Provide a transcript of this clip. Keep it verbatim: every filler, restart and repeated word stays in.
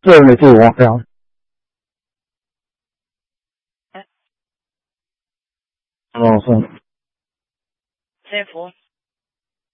这没事，我忘掉了。哦，算了。 谢佛。